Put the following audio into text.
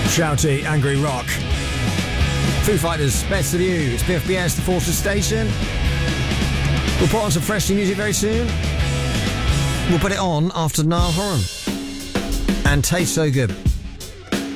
Shouty, angry rock. Foo Fighters, Best of You. It's BFBS, the Fortress Station. We'll put on some fresh new music very soon. We'll put it on after Niall Horan. And Tastes So Good.